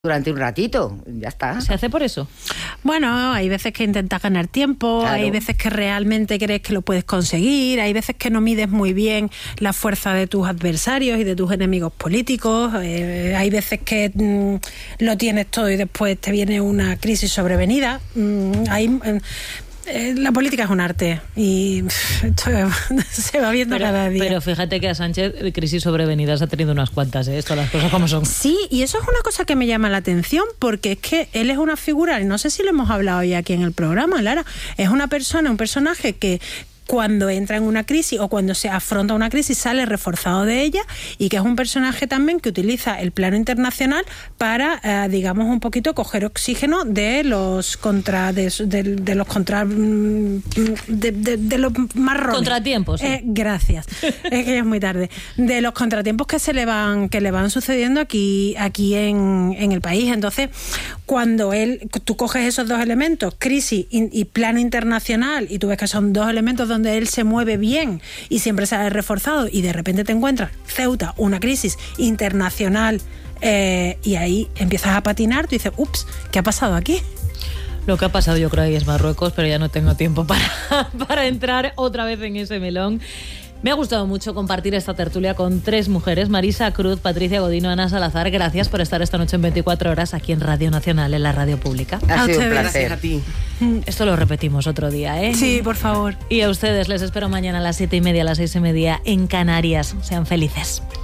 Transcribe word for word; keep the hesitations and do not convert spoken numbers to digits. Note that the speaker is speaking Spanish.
durante un ratito, ya está. ¿Se hace por eso? Bueno, hay veces que intentas ganar tiempo, Claro. hay veces que realmente crees que lo puedes conseguir, hay veces que no mides muy bien la fuerza de tus adversarios y de tus enemigos políticos, eh, hay veces que mm, lo tienes todo y después te viene una crisis sobrevenida. Mm, hay... Eh, La política es un arte y esto se va viendo pero, cada día. Pero fíjate que a Sánchez crisis sobrevenidas ha tenido unas cuantas, ¿eh? Esto, las cosas como son. Sí, y eso es una cosa que me llama la atención, porque es que él es una figura, y no sé si lo hemos hablado ya aquí en el programa, Lara, es una persona, un personaje que cuando entra en una crisis o cuando se afronta una crisis sale reforzado de ella, y que es un personaje también que utiliza el plano internacional para, eh, digamos, un poquito coger oxígeno de los contra de, de, de los contra de, de, de los marrones. Contratiempos. Sí. Eh, gracias. Es que ya es muy tarde. De los contratiempos que se le van que le van sucediendo aquí aquí en, en el país. Entonces, cuando él tú coges esos dos elementos, crisis y, y plano internacional, y tú ves que son dos elementos donde él se mueve bien y siempre sale reforzado, y de repente te encuentras Ceuta, una crisis internacional, eh, y ahí empiezas a patinar, tú dices, ups, ¿qué ha pasado aquí? Lo que ha pasado yo creo ahí es Marruecos, pero ya no tengo tiempo para, para entrar otra vez en ese melón. Me ha gustado mucho compartir esta tertulia con tres mujeres, Marisa Cruz, Patricia Godino, Ana Salazar. Gracias por estar esta noche en veinticuatro horas aquí en Radio Nacional, en la radio pública. Ha A sido un ustedes. placer. Gracias a ti. Esto lo repetimos otro día, ¿eh? Sí, por favor. Y a ustedes les espero mañana a las siete y media, a las seis y media en Canarias. Sean felices.